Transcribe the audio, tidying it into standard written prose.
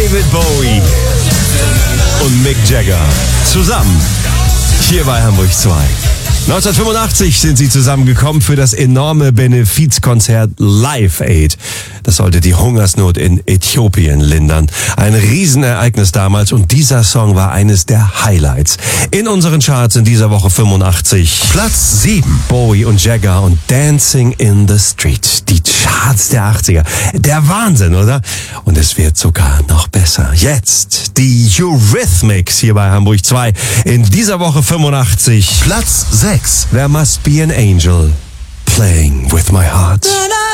David Bowie und Mick Jagger zusammen hier bei Hamburg 2. 1985 sind sie zusammengekommen für das enorme Benefizkonzert Live Aid. Das sollte die Hungersnot in Äthiopien lindern. Ein Riesenereignis damals und dieser Song war eines der Highlights. In unseren Charts in dieser Woche 85. Platz 7. Bowie und Jagger und Dancing in the Street. Die Charts der 80er. Der Wahnsinn, oder? Und es wird sogar noch besser. Jetzt die Eurythmics hier bei Hamburg 2. In dieser Woche 85. Platz 6. There must be an angel playing with my heart.